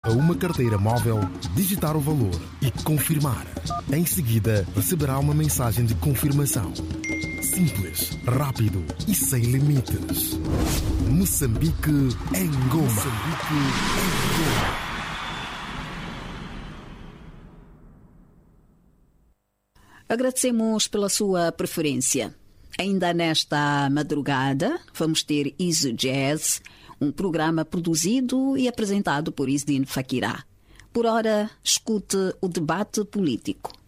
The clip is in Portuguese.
a uma carteira móvel, digitar o valor e confirmar. Em seguida, receberá uma mensagem de confirmação. Simples, rápido e sem limites. Moçambique em Goma. Moçambique em Goma. Agradecemos pela sua preferência. Ainda nesta madrugada, vamos ter Iso Jazz, um programa produzido e apresentado por Isdin Fakirá. Por ora, escute o debate político.